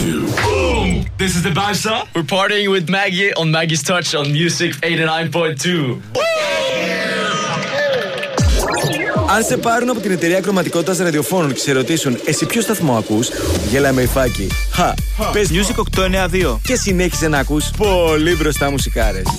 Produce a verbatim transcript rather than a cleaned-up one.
Boom! This is the Barca. We're partying with Maggie on Maggie's Touch on Music eighty-nine point two. Αν σε πάρουν από την εταιρεία ακροματικότητας ραδιοφώνων και σε ρωτήσουν εσύ ποιο σταθμό ακούς, γέλα με υφάκι. Χα, πες Music οκτακόσια ενενήντα δύο και συνέχισε να ακούς πολύ μπροστά μουσικάρες.